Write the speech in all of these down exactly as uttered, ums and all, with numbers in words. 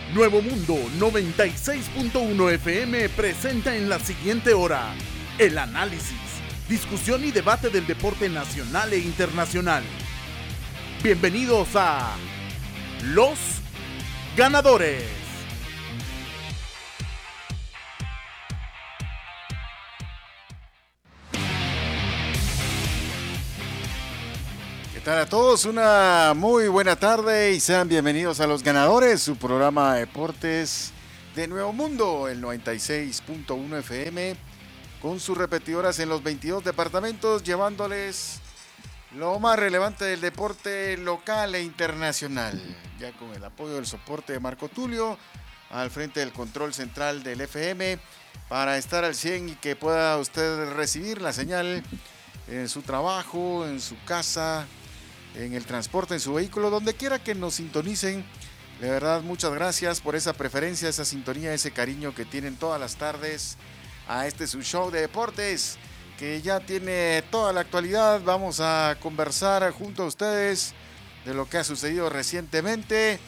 Nuevo Mundo noventa y seis punto uno F M presenta en la siguiente hora el análisis, discusión y debate del deporte nacional e internacional. Bienvenidos a Los Ganadores. ¿Qué tal a todos? Una muy buena tarde y sean bienvenidos a Los Ganadores, su programa de deportes de Nuevo Mundo, el noventa y seis punto uno F M, con sus repetidoras en los veintidós departamentos, llevándoles lo más relevante del deporte local e internacional, ya con el apoyo del soporte de Marco Tulio, al frente del control central del F M, para estar al cien y que pueda usted recibir la señal en su trabajo, en su casa, en el transporte, en su vehículo, donde quiera que nos sintonicen. De verdad, muchas gracias por esa preferencia, esa sintonía, ese cariño que tienen todas las tardes a este su show de deportes, que ya tiene toda la actualidad. Vamos a conversar junto a ustedes de lo que ha sucedido recientemente.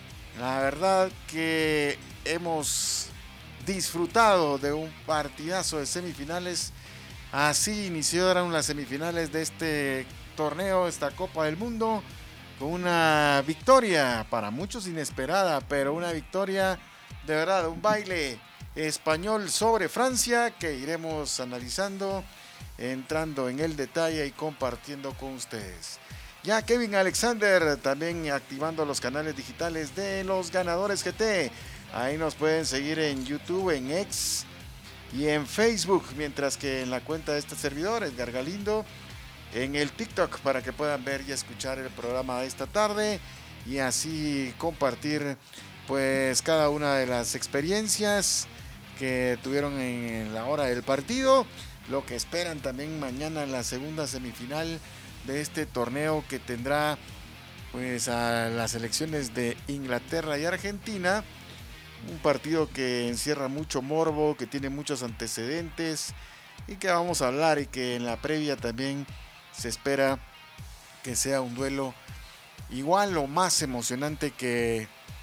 La verdad que hemos disfrutado de un partidazo de semifinales. Así iniciaron las semifinales de este torneo, esta Copa del Mundo, con una victoria para muchos inesperada, pero una victoria de verdad, un baile español sobre Francia que iremos analizando, entrando en el detalle y compartiendo con ustedes. Ya Kevin Alexander también activando los canales digitales de Los Ganadores G T. Ahí nos pueden seguir en YouTube, en X y en Facebook, mientras que en la cuenta de este servidor, Edgar Galindo, en el TikTok, para que puedan ver y escuchar el programa de esta tarde y así compartir pues cada una de las experiencias que tuvieron en la hora del partido, lo que esperan también mañana en la segunda semifinal de este torneo, que tendrá pues a las selecciones de Inglaterra y Argentina. Un partido que encierra mucho morbo, que tiene muchos antecedentes y que vamos a hablar, y que en la previa también se espera que sea un duelo igual o más emocionante que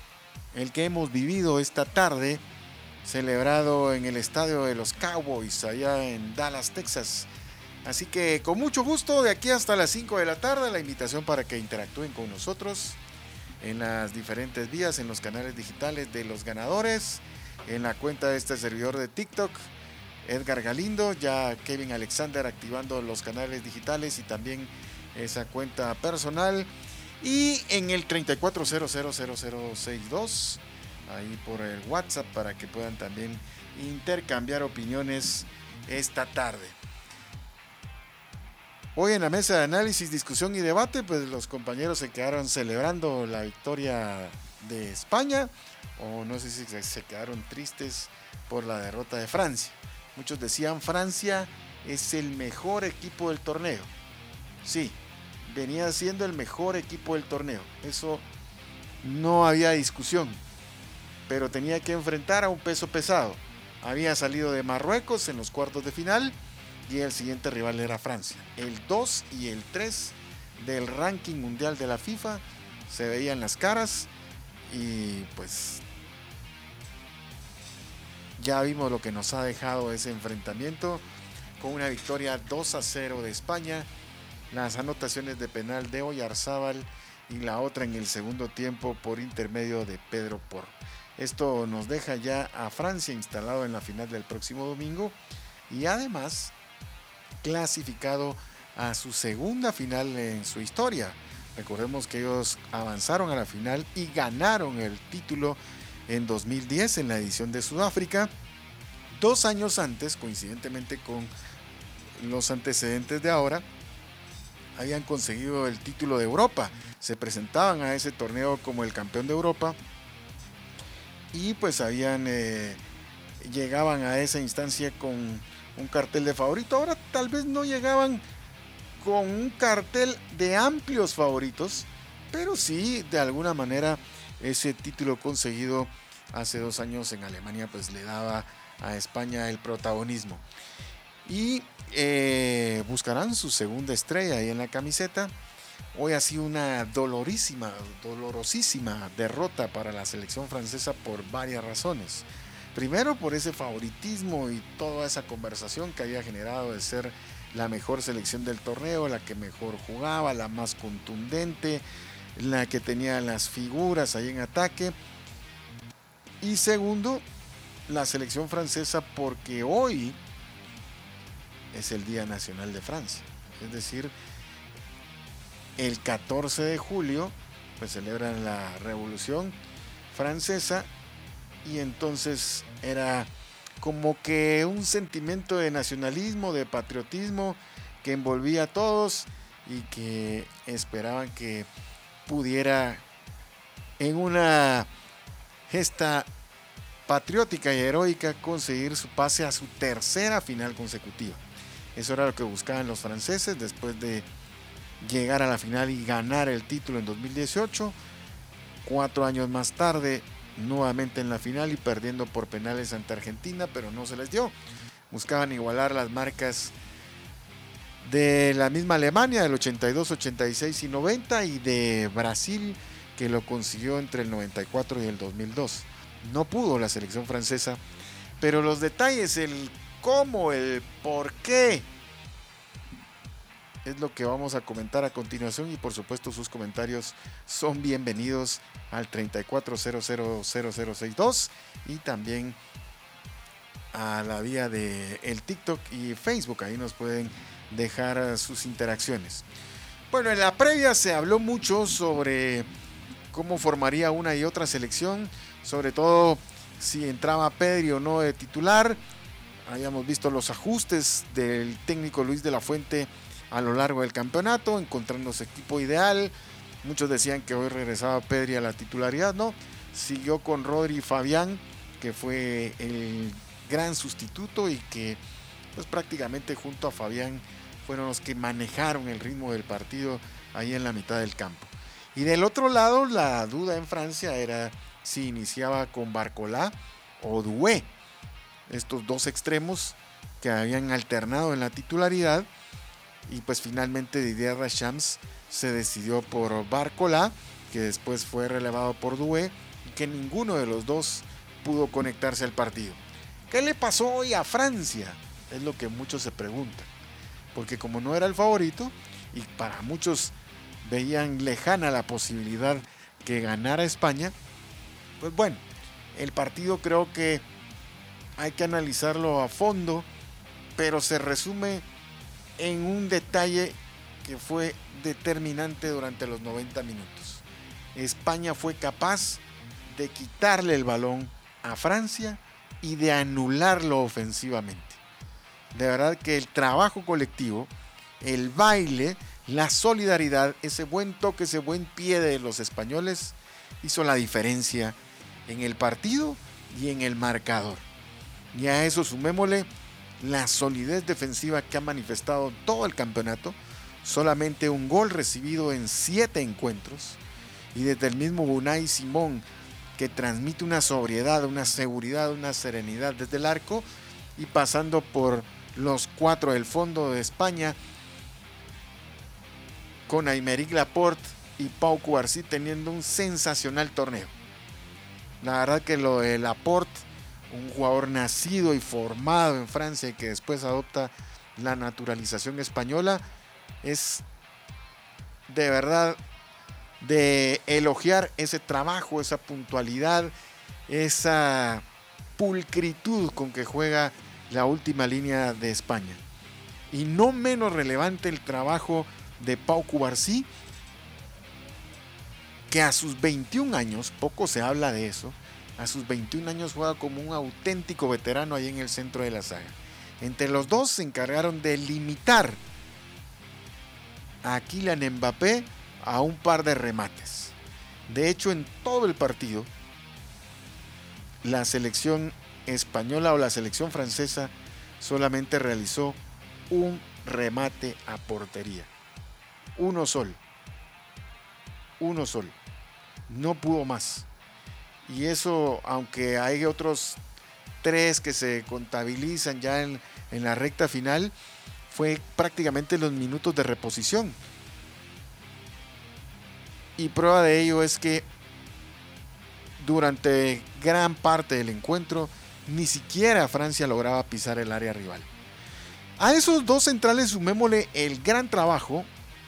el que hemos vivido esta tarde, celebrado en el estadio de los Cowboys allá en Dallas, Texas. Así que con mucho gusto, de aquí hasta las cinco de la tarde, la invitación para que interactúen con nosotros en las diferentes vías, en los canales digitales de Los Ganadores, en la cuenta de este servidor de TikTok, Edgar Galindo, ya Kevin Alexander activando los canales digitales y también esa cuenta personal, y en el treinta y cuatro cero cero cero cero sesenta y dos, ahí por el WhatsApp, para que puedan también intercambiar opiniones esta tarde. Hoy en la mesa de análisis, discusión y debate, pues los compañeros se quedaron celebrando la victoria de España, o no sé si se quedaron tristes por la derrota de Francia. Muchos decían Francia es el mejor equipo del torneo. Sí, venía siendo el mejor equipo del torneo. Eso no había discusión. Pero tenía que enfrentar a un peso pesado. Había salido de Marruecos en los cuartos de final y el siguiente rival era Francia. El dos y el tres del ranking mundial de la FIFA se veían las caras y pues ya vimos lo que nos ha dejado ese enfrentamiento, con una victoria dos a cero de España, las anotaciones de penal de Oyarzábal y la otra en el segundo tiempo por intermedio de Pedro Porro. Esto nos deja ya a Francia instalado en la final del próximo domingo y además clasificado a su segunda final en su historia. Recordemos que ellos avanzaron a la final y ganaron el título en dos mil diez en la edición de Sudáfrica. Dos años antes, coincidentemente con los antecedentes de ahora, habían conseguido el título de Europa. Se presentaban a ese torneo como el campeón de Europa y pues habían eh, llegaban a esa instancia con un cartel de favorito. Ahora tal vez no llegaban con un cartel de amplios favoritos, pero sí de alguna manera ese título conseguido hace dos años en Alemania pues le daba a España el protagonismo. Y eh, buscarán su segunda estrella ahí en la camiseta, hoy ha sido una dolorísima, dolorosísima derrota para la selección francesa por varias razones. Primero, por ese favoritismo y toda esa conversación que había generado de ser la mejor selección del torneo, la que mejor jugaba, la más contundente, la que tenía las figuras ahí en ataque. Y segundo, la selección francesa porque hoy es el Día Nacional de Francia. Es decir, el catorce de julio pues celebran la Revolución Francesa y entonces era como que un sentimiento de nacionalismo, de patriotismo que envolvía a todos y que esperaban que pudiera en una gesta patriótica y heroica conseguir su pase a su tercera final consecutiva. Eso era lo que buscaban los franceses después de llegar a la final y ganar el título en dos mil dieciocho. Cuatro años más tarde, nuevamente en la final y perdiendo por penales ante Argentina, pero no se les dio. Buscaban igualar las marcas de la misma Alemania del ochenta y dos, ochenta y seis y noventa y de Brasil, que lo consiguió entre el noventa y cuatro y el dos mil dos. No pudo la selección francesa, pero los detalles, el cómo, el por qué, es lo que vamos a comentar a continuación y por supuesto sus comentarios son bienvenidos al treinta y cuatro cero cero cero cero sesenta y dos y también a la vía de el TikTok y Facebook. Ahí nos pueden dejar sus interacciones. Bueno, en la previa se habló mucho sobre cómo formaría una y otra selección, sobre todo si entraba Pedri o no de titular. Habíamos visto los ajustes del técnico Luis de la Fuente a lo largo del campeonato, encontrando su equipo ideal. Muchos decían que hoy regresaba Pedri a la titularidad, no, siguió con Rodri y Fabián, que fue el gran sustituto y que pues prácticamente junto a Fabián fueron los que manejaron el ritmo del partido ahí en la mitad del campo. Y del otro lado, la duda en Francia era si iniciaba con Barcola o Doué, estos dos extremos que habían alternado en la titularidad. Y pues finalmente Didier Deschamps se decidió por Barcola, que después fue relevado por Doué, y que ninguno de los dos pudo conectarse al partido. ¿Qué le pasó hoy a Francia? Es lo que muchos se preguntan. Porque como no era el favorito, y para muchos veían lejana la posibilidad que ganara España, pues bueno, el partido creo que hay que analizarlo a fondo, pero se resume en un detalle que fue determinante durante los noventa minutos. España fue capaz de quitarle el balón a Francia y de anularlo ofensivamente. De verdad que el trabajo colectivo, el baile, la solidaridad, ese buen toque, ese buen pie de los españoles hizo la diferencia en el partido y en el marcador. Y a eso sumémosle la solidez defensiva que ha manifestado todo el campeonato. Solamente un gol recibido en siete encuentros, y desde el mismo Unai Simón, que transmite una sobriedad, una seguridad, una serenidad desde el arco, y pasando por los cuatro del fondo de España, con Aymeric Laporte y Pau Cubarsí teniendo un sensacional torneo. La verdad que lo de Laporte, un jugador nacido y formado en Francia y que después adopta la naturalización española, es de verdad de elogiar ese trabajo, esa puntualidad, esa pulcritud con que juega la última línea de España. Y no menos relevante el trabajo de Pau Cubarsí, que a sus veintiún años, poco se habla de eso, a sus veintiún años juega como un auténtico veterano ahí en el centro de la saga. Entre los dos se encargaron de limitar a Kylian Mbappé a un par de remates. De hecho, en todo el partido, la selección española o la selección francesa solamente realizó un remate a portería. Uno solo. Uno solo. No pudo más. Y eso, aunque hay otros tres que se contabilizan ya en, en la recta final, fue prácticamente los minutos de reposición. Y prueba de ello es que durante gran parte del encuentro ni siquiera Francia lograba pisar el área rival. A esos dos centrales sumémosle el gran trabajo,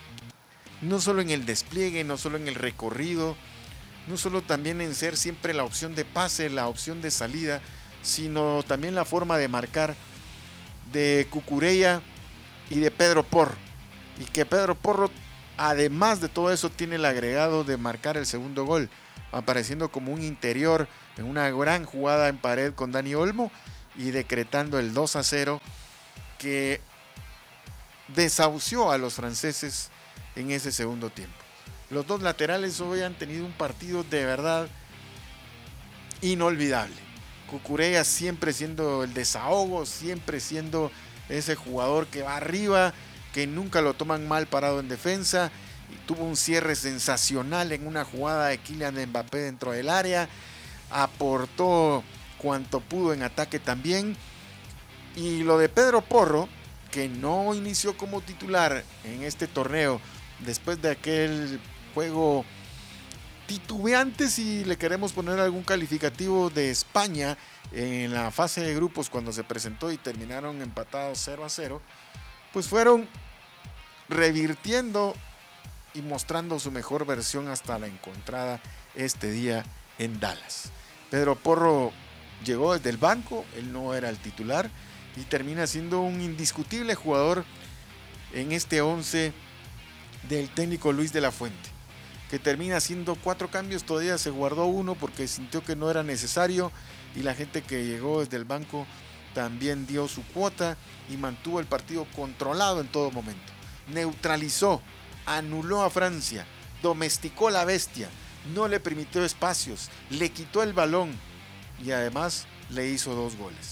no solo en el despliegue, no solo en el recorrido, no solo también en ser siempre la opción de pase, la opción de salida, sino también la forma de marcar de Cucurella y de Pedro Porro. Y que Pedro Porro, además de todo eso, tiene el agregado de marcar el segundo gol, apareciendo como un interior en una gran jugada en pared con Dani Olmo y decretando el dos a cero que desahució a los franceses en ese segundo tiempo. Los dos laterales hoy han tenido un partido de verdad inolvidable. Cucurella siempre siendo el desahogo, siempre siendo ese jugador que va arriba, que nunca lo toman mal parado en defensa. Y tuvo un cierre sensacional en una jugada de Kylian Mbappé dentro del área. Aportó cuanto pudo en ataque también. Y lo de Pedro Porro, que no inició como titular en este torneo después de aquel juego titubeante, si le queremos poner algún calificativo, de España en la fase de grupos cuando se presentó y terminaron empatados cero a cero, pues fueron revirtiendo y mostrando su mejor versión hasta la encontrada este día en Dallas. Pedro Porro llegó desde el banco, él no era el titular y termina siendo un indiscutible jugador en este once del técnico Luis de la Fuente, que termina haciendo cuatro cambios. Todavía se guardó uno porque sintió que no era necesario, y la gente que llegó desde el banco también dio su cuota y mantuvo el partido controlado en todo momento. Neutralizó, anuló a Francia, domesticó la bestia, no le permitió espacios, le quitó el balón y además le hizo dos goles.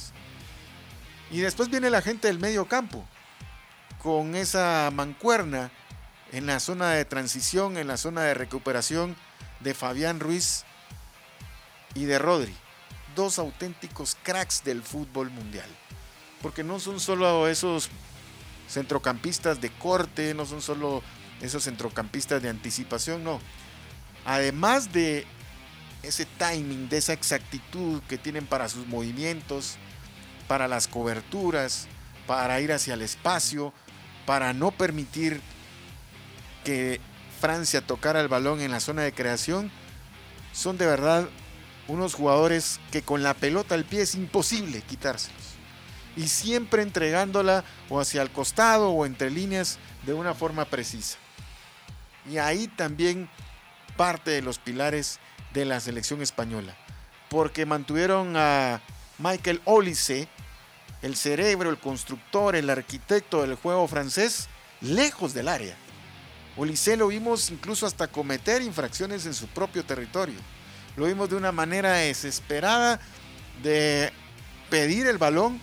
Y después viene la gente del medio campo con esa mancuerna en la zona de transición, en la zona de recuperación de Fabián Ruiz y de Rodri. Dos auténticos cracks del fútbol mundial. Porque no son solo esos centrocampistas de corte, no son solo esos centrocampistas de anticipación, no. Además de ese timing, de esa exactitud que tienen para sus movimientos, para las coberturas, para ir hacia el espacio, para no permitir que Francia tocara el balón en la zona de creación, son de verdad unos jugadores que con la pelota al pie es imposible quitárselos. Y siempre entregándola o hacia el costado o entre líneas de una forma precisa. Y ahí también parte de los pilares de la selección española. Porque mantuvieron a Michael Olise, el cerebro, el constructor, el arquitecto del juego francés, lejos del área. Olise lo vimos incluso hasta cometer infracciones en su propio territorio. Lo vimos de una manera desesperada de pedir el balón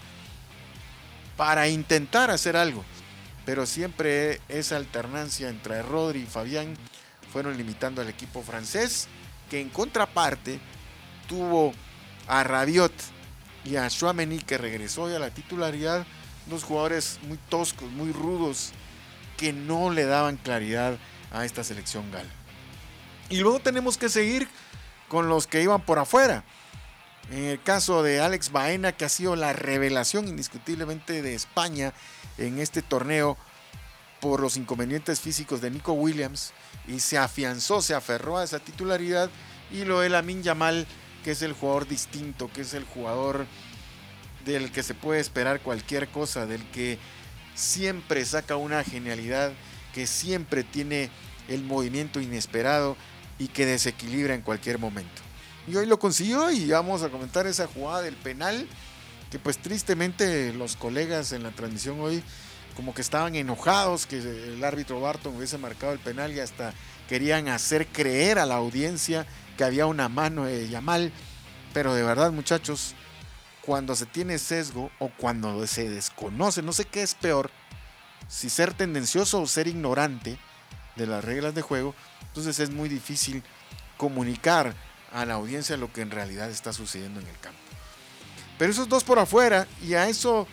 para intentar hacer algo. Pero siempre esa alternancia entre Rodri y Fabián fueron limitando al equipo francés, que en contraparte tuvo a Rabiot y a Tchouaméni, que regresó ya a la titularidad, dos jugadores muy toscos, muy rudos, que no le daban claridad a esta selección gala. Y luego tenemos que seguir con los que iban por afuera. En el caso de Alex Baena, que ha sido la revelación indiscutiblemente de España en este torneo por los inconvenientes físicos de Nico Williams, y se afianzó, se aferró a esa titularidad. Y lo de Lamine Yamal, que es el jugador distinto, que es el jugador del que se puede esperar cualquier cosa, del que siempre saca una genialidad, que siempre tiene el movimiento inesperado y que desequilibra en cualquier momento. Y hoy lo consiguió, y vamos a comentar esa jugada del penal, que pues tristemente los colegas en la transmisión hoy como que estaban enojados que el árbitro Barton hubiese marcado el penal, y hasta querían hacer creer a la audiencia que había una mano de Yamal. Pero de verdad, muchachos, cuando se tiene sesgo o cuando se desconoce, no sé qué es peor, si ser tendencioso o ser ignorante de las reglas de juego, entonces es muy difícil comunicar a la audiencia lo que en realidad está sucediendo en el campo. Pero esos dos por afuera, y a eso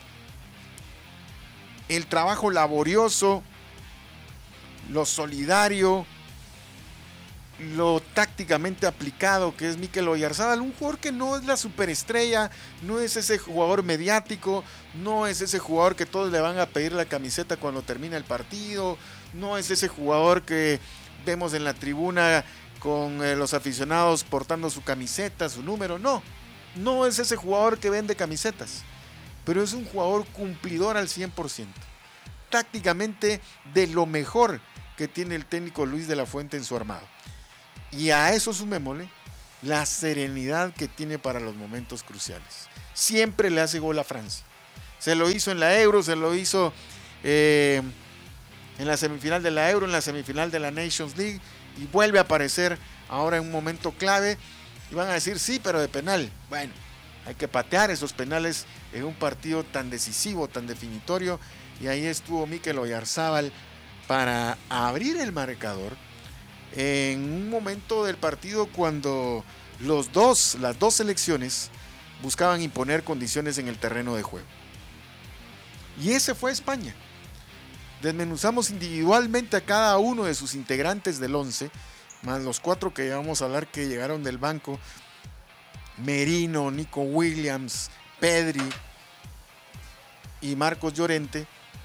el trabajo laborioso, lo solidario, lo tácticamente aplicado que es Mikel Oyarzabal, un jugador que no es la superestrella, no es ese jugador mediático, no es ese jugador que todos le van a pedir la camiseta cuando termina el partido, no es ese jugador que vemos en la tribuna con eh, los aficionados portando su camiseta, su número, no, no es ese jugador que vende camisetas, pero es un jugador cumplidor al cien por ciento, tácticamente de lo mejor que tiene el técnico Luis de la Fuente en su armado. Y a eso sumémosle la serenidad que tiene para los momentos cruciales. Siempre le hace gol a Francia. Se lo hizo en la Euro, se lo hizo eh, en la semifinal de la Euro, en la semifinal de la Nations League, y vuelve a aparecer ahora en un momento clave. Y van a decir, sí, pero de penal. Bueno, hay que patear esos penales en un partido tan decisivo, tan definitorio. Y ahí estuvo Mikel Oyarzabal para abrir el marcador en un momento del partido cuando los dos, las dos selecciones buscaban imponer condiciones en el terreno de juego. Y ese fue España. Desmenuzamos individualmente a cada uno de sus integrantes del once, más los cuatro que ya vamos a hablar que llegaron del banco: Merino, Nico Williams, Pedri y Marcos Llorente.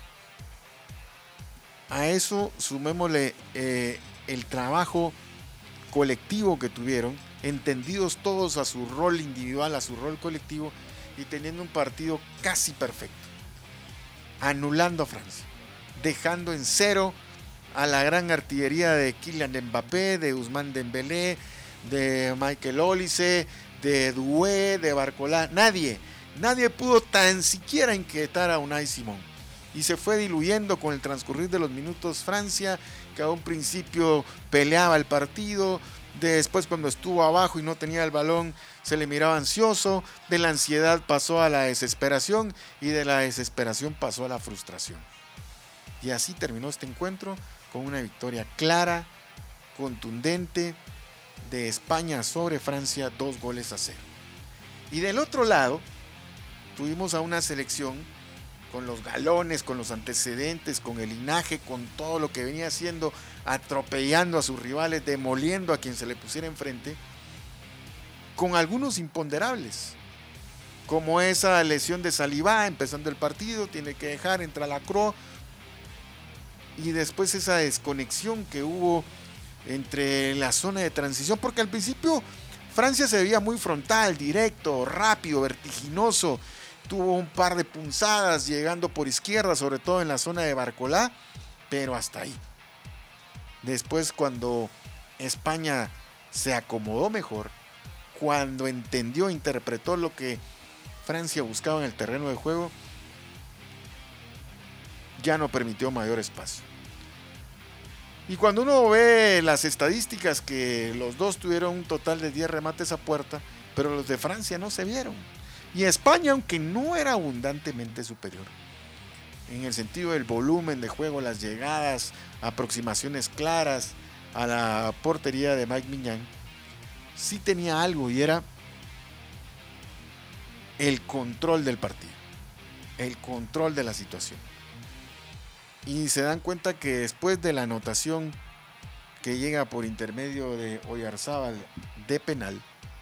A eso sumémosle eh, el trabajo colectivo que tuvieron, entendidos todos a su rol individual, a su rol colectivo, y teniendo un partido casi perfecto, anulando a Francia, dejando en cero a la gran artillería de Kylian Mbappé, de Ousmane Dembélé, de Michael Olise, de Doué, de Barcola. Nadie, nadie pudo tan siquiera inquietar a Unai Simón. Y se fue diluyendo con el transcurrir de los minutos Francia, que a un principio peleaba el partido, después cuando estuvo abajo y no tenía el balón se le miraba ansioso, de la ansiedad pasó a la desesperación y de la desesperación pasó a la frustración. Y así terminó este encuentro con una victoria clara, contundente de España sobre Francia, dos goles a cero. Y del otro lado tuvimos a una selección con los galones, con los antecedentes, con el linaje, con todo lo que venía haciendo, atropellando a sus rivales, demoliendo a quien se le pusiera enfrente, con algunos imponderables, como esa lesión de Saliba empezando el partido, tiene que dejar, entra Lacroix, y después esa desconexión que hubo entre la zona de transición, porque al principio Francia se veía muy frontal, directo, rápido, vertiginoso. Tuvo un par de punzadas llegando por izquierda, sobre todo en la zona de Barcola, pero hasta ahí. Después, cuando España se acomodó mejor, cuando entendió, interpretó lo que Francia buscaba en el terreno de juego, ya no permitió mayor espacio. Y cuando uno ve las estadísticas, que los dos tuvieron un total de diez remates a puerta, pero los de Francia no se vieron. Y España, aunque no era abundantemente superior, en el sentido del volumen de juego, las llegadas, aproximaciones claras a la portería de Mike Maignan, sí tenía algo, y era el control del partido, el control de la situación. Y se dan cuenta que después de la anotación que llega por intermedio de Oyarzabal de penal,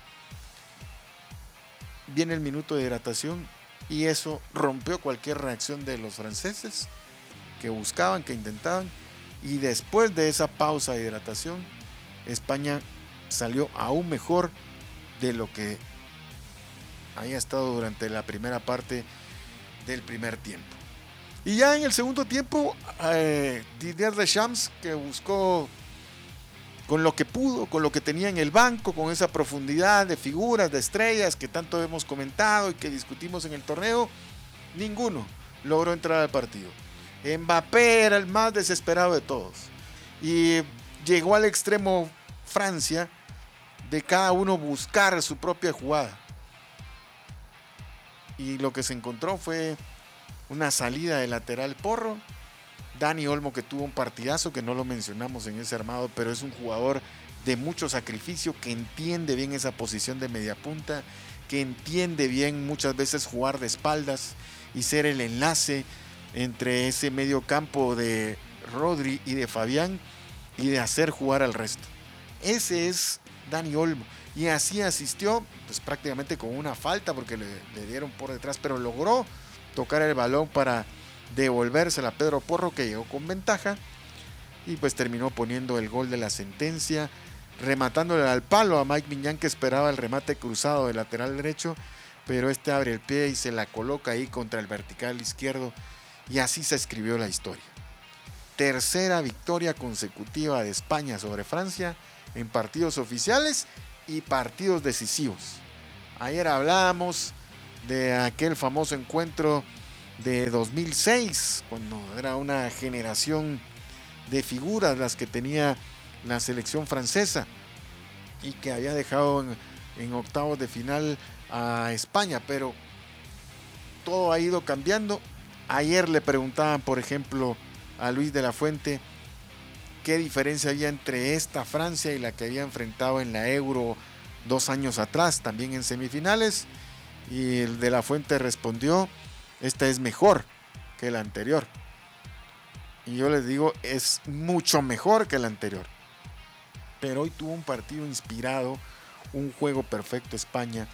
viene el minuto de hidratación, y eso rompió cualquier reacción de los franceses que buscaban, que intentaban. Y después de esa pausa de hidratación, España salió aún mejor de lo que había estado durante la primera parte del primer tiempo. Y ya en el segundo tiempo, eh, Didier Deschamps, que buscó con lo que pudo, con lo que tenía en el banco, con esa profundidad de figuras, de estrellas que tanto hemos comentado y que discutimos en el torneo, ninguno logró entrar al partido. Mbappé era el más desesperado de todos, y llegó al extremo Francia de cada uno buscar su propia jugada, y lo que se encontró fue una salida de lateral Porro. Dani Olmo, que tuvo un partidazo, que no lo mencionamos en ese armado, pero es un jugador de mucho sacrificio, que entiende bien esa posición de media punta, que entiende bien muchas veces jugar de espaldas y ser el enlace entre ese medio campo de Rodri y de Fabián, y de hacer jugar al resto. ese es Dani Olmo. Y así asistió, pues prácticamente con una falta porque le, le dieron por detrás, pero logró tocar el balón para devolvérsela a Pedro Porro, que llegó con ventaja y pues terminó poniendo el gol de la sentencia, rematándole al palo a Mike Miñán, que esperaba el remate cruzado del lateral derecho, pero este abre el pie y se la coloca ahí contra el vertical izquierdo, y así se escribió la historia. Tercera victoria consecutiva de España sobre Francia en partidos oficiales y partidos decisivos. Ayer hablábamos de aquel famoso encuentro de dos mil seis, cuando era una generación de figuras las que tenía la selección francesa y que había dejado en, en octavos de final a España, pero todo ha ido cambiando. Ayer le preguntaban, por ejemplo, a Luis de la Fuente qué diferencia había entre esta Francia y la que había enfrentado en la Euro dos años atrás, también en semifinales, y el de la Fuente respondió: esta es mejor que la anterior. Y yo les digo, es mucho mejor que la anterior. Pero hoy tuvo un partido inspirado, un juego perfecto España,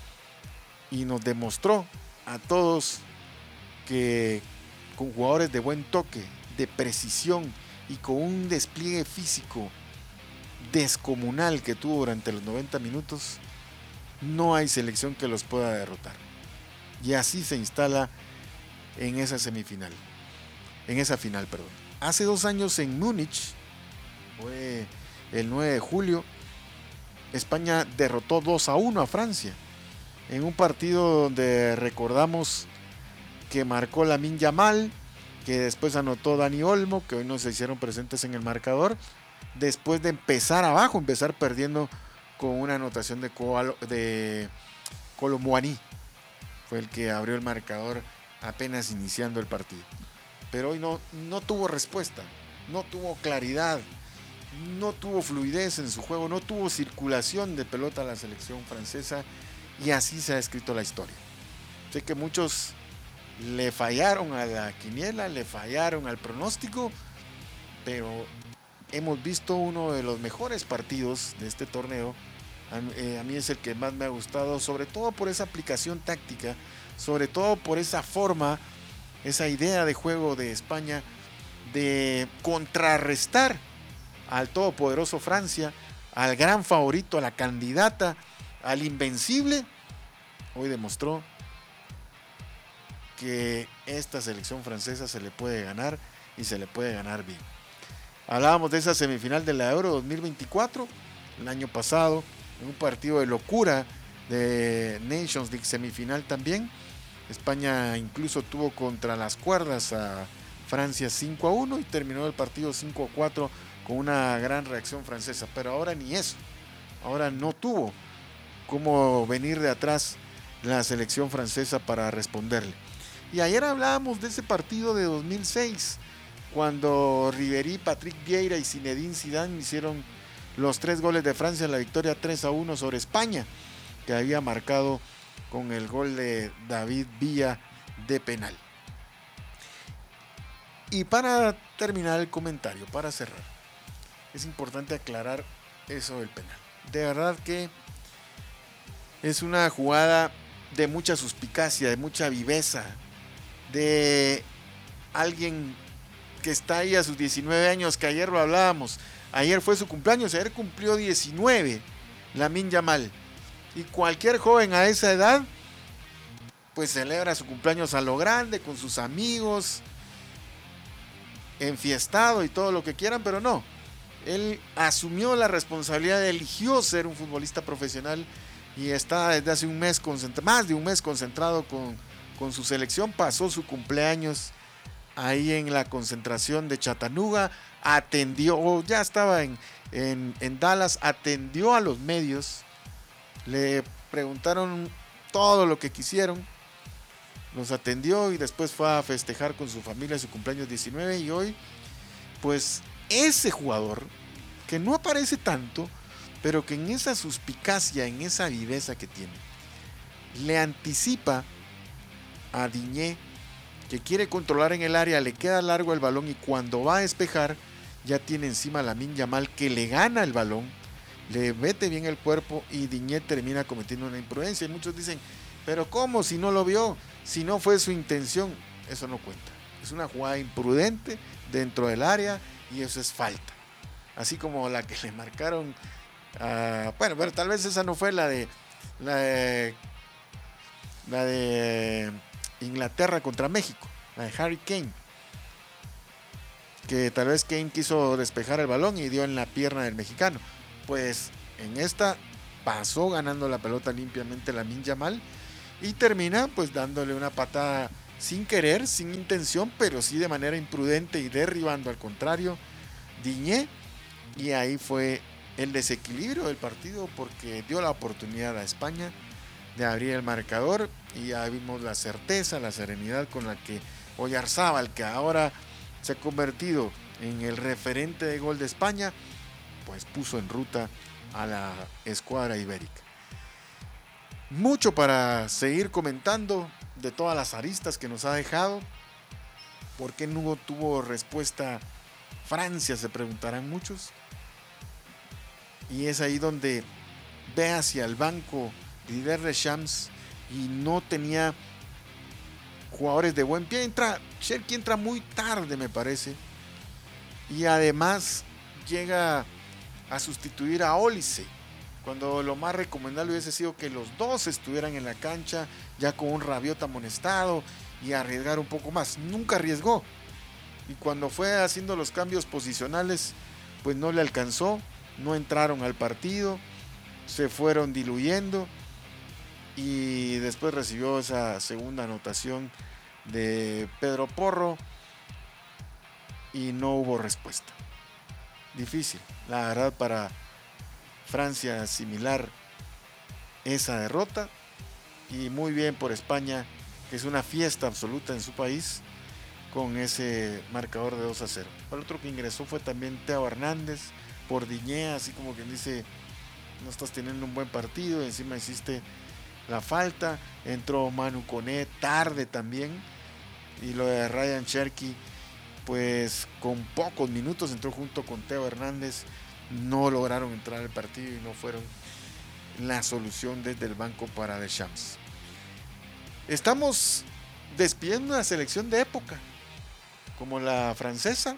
y nos demostró a todos que con jugadores de buen toque, de precisión y con un despliegue físico descomunal que tuvo durante los noventa minutos, no hay selección que los pueda derrotar. Y así se instala en esa semifinal, en esa final, perdón. Hace dos años en Múnich, fue el nueve de julio, España derrotó dos a uno a Francia, en un partido donde recordamos que marcó Lamine Yamal, que después anotó Dani Olmo, que hoy no se hicieron presentes en el marcador, después de empezar abajo, empezar perdiendo con una anotación de, Coalo, de Kolo Muani. Fue el que abrió el marcador apenas iniciando el partido. Pero hoy no, no tuvo respuesta, no tuvo claridad, no tuvo fluidez en su juego, no tuvo circulación de pelota a la selección francesa, y así se ha escrito la historia. Sé que muchos le fallaron a la quiniela, le fallaron al pronóstico, pero hemos visto uno de los mejores partidos de este torneo. A, eh, a mí es el que más me ha gustado, sobre todo por esa aplicación táctica, sobre todo por esa forma, esa idea de juego de España de contrarrestar al todopoderoso Francia, al gran favorito, a la candidata, al invencible. Hoy demostró que esta selección francesa se le puede ganar, y se le puede ganar bien. Hablábamos de esa semifinal de la Euro dos mil veinticuatro, el año pasado, en un partido de locura de Nations League semifinal también. España incluso tuvo contra las cuerdas a Francia cinco a uno y terminó el partido cinco a cuatro con una gran reacción francesa, pero ahora ni eso, ahora no tuvo cómo venir de atrás la selección francesa para responderle. Y ayer hablábamos de ese partido de dos mil seis, cuando Ribéry, Patrick Vieira y Zinedine Zidane hicieron los tres goles de Francia en la victoria tres a uno sobre España, que había marcado con el gol de David Villa de penal. Y para terminar el comentario, para cerrar, es importante aclarar eso del penal. De verdad que es una jugada de mucha suspicacia, de mucha viveza, de alguien que está ahí a sus diecinueve años, que ayer lo hablábamos, ayer fue su cumpleaños, ayer cumplió diecinueve, Lamine Yamal, y cualquier joven a esa edad pues celebra su cumpleaños a lo grande, con sus amigos, enfiestado y todo lo que quieran, pero no, él asumió la responsabilidad, eligió ser un futbolista profesional y está desde hace un mes, más de un mes concentrado con, con su selección. Pasó su cumpleaños ahí en la concentración de Chattanooga, atendió, ya estaba en, en, en Dallas, atendió a los medios, le preguntaron todo lo que quisieron, los atendió y después fue a festejar con su familia su cumpleaños diecinueve. Y hoy, pues ese jugador que no aparece tanto, pero que en esa suspicacia, en esa viveza que tiene, le anticipa a Digne, que quiere controlar en el área, le queda largo el balón y cuando va a despejar ya tiene encima a Lamine Yamal, que le gana el balón, le mete bien el cuerpo y Digne termina cometiendo una imprudencia. Y muchos dicen, pero ¿cómo? Si no lo vio, si no fue su intención, eso no cuenta. Es una jugada imprudente dentro del área y eso es falta. Así como la que le marcaron a, bueno, pero tal vez esa no fue la de la de, la de Inglaterra contra México, la de Harry Kane, que tal vez Kane quiso despejar el balón y dio en la pierna del mexicano. Pues en esta pasó ganando la pelota limpiamente Lamine Yamal y termina pues dándole una patada sin querer, sin intención, pero sí de manera imprudente y derribando al contrario Digne, y ahí fue el desequilibrio del partido porque dio la oportunidad a España de abrir el marcador y ya vimos la certeza, la serenidad con la que Oyarzábal, que ahora se ha convertido en el referente de gol de España, pues puso en ruta a la escuadra ibérica. Mucho para seguir comentando de todas las aristas que nos ha dejado. ¿Por qué no tuvo respuesta Francia? Se preguntarán muchos. Y es ahí donde ve hacia el banco Didier Deschamps y no tenía jugadores de buen pie. Entra, Cherki entra muy tarde, me parece. Y además llega a sustituir a Olise, cuando lo más recomendable hubiese sido que los dos estuvieran en la cancha, ya con un Rabiot amonestado, y arriesgar un poco más. Nunca arriesgó. Y cuando fue haciendo los cambios posicionales, pues no le alcanzó, no entraron al partido, se fueron diluyendo, y después recibió esa segunda anotación de Pedro Porro y no hubo respuesta. Difícil, la verdad, para Francia asimilar esa derrota, y muy bien por España, que es una fiesta absoluta en su país con ese marcador de dos a cero. El otro que ingresó fue también Teo Hernández por Digne, así como quien dice, no estás teniendo un buen partido, encima hiciste la falta. Entró Manu Koné tarde también, y lo de Ryan Cherki pues con pocos minutos entró junto con Teo Hernández, no lograron entrar al partido y no fueron la solución desde el banco para Deschamps. Estamos despidiendo una selección de época como la francesa,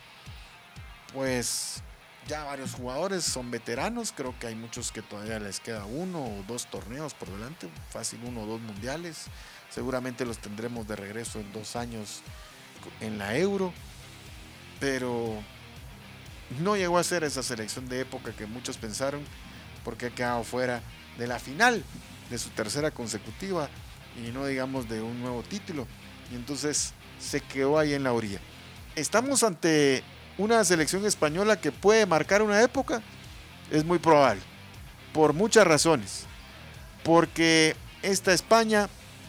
pues ya varios jugadores son veteranos, creo que hay muchos que todavía les queda uno o dos torneos por delante, fácil uno o dos mundiales, seguramente los tendremos de regreso en dos años en la Euro, pero no llegó a ser esa selección de época que muchos pensaron, porque ha quedado fuera de la final de su tercera consecutiva y no digamos de un nuevo título, y entonces se quedó ahí en la orilla. Estamos ante una selección española que puede marcar una época, es muy probable, por muchas razones, porque esta España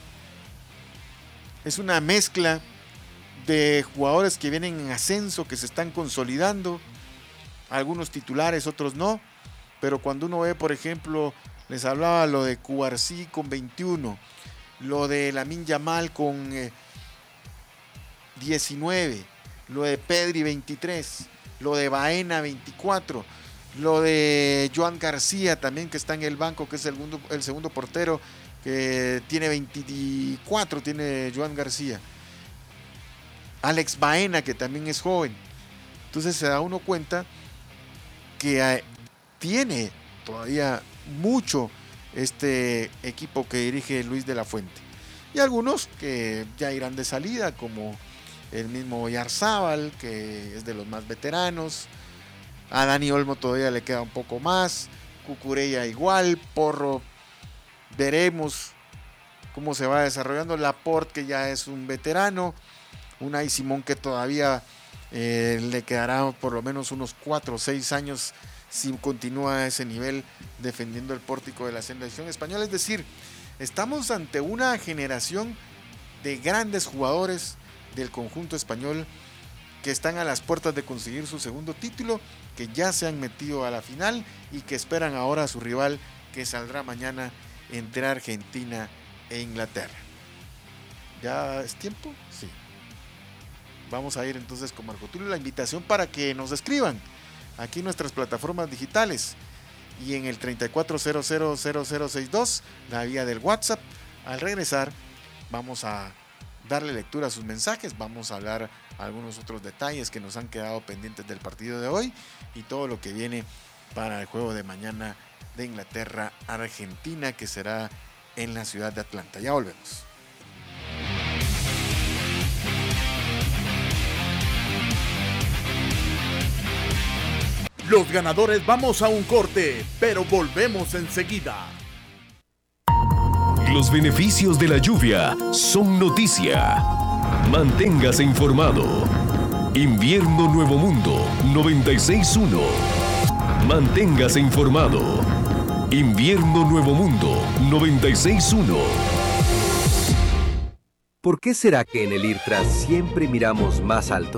es una mezcla de jugadores que vienen en ascenso, que se están consolidando, algunos titulares, otros no, pero cuando uno ve, por ejemplo, les hablaba lo de Cubarsí con veintiuno, lo de Lamine Yamal con eh, diecinueve, lo de Pedri veintitrés, lo de Baena veinticuatro, lo de Joan García también, que está en el banco, que es el segundo, el segundo portero, que tiene veinticuatro, tiene Joan García. Alex Baena, que también es joven. Entonces se da uno cuenta que eh, tiene todavía mucho este equipo que dirige Luis de la Fuente. Y algunos que ya irán de salida, como el mismo Oyarzábal, que es de los más veteranos. A Dani Olmo todavía le queda un poco más. Cucurella igual. Porro, veremos cómo se va desarrollando. Laporte, que ya es un veterano. Unai Simón, que todavía eh, le quedará por lo menos unos cuatro o seis años si continúa a ese nivel defendiendo el pórtico de la selección española. Es decir, estamos ante una generación de grandes jugadores del conjunto español que están a las puertas de conseguir su segundo título, que ya se han metido a la final y que esperan ahora a su rival, que saldrá mañana entre Argentina e Inglaterra. ¿Ya es tiempo? Sí. Vamos a ir entonces con Marco Tulio, la invitación para que nos escriban aquí en nuestras plataformas digitales y en el treinta y cuatro cero cero cero cero sesenta y dos, la vía del WhatsApp. Al regresar vamos a darle lectura a sus mensajes, vamos a hablar algunos otros detalles que nos han quedado pendientes del partido de hoy y todo lo que viene para el juego de mañana de Inglaterra-Argentina, que será en la ciudad de Atlanta. Ya volvemos. Los ganadores vamos a un corte, pero volvemos enseguida. Los beneficios de la lluvia son noticia. Manténgase informado. Invierno Nuevo Mundo noventa y seis punto uno. Manténgase informado. Invierno Nuevo Mundo noventa y seis punto uno. ¿Por qué será que en el IRTRAS siempre miramos más alto?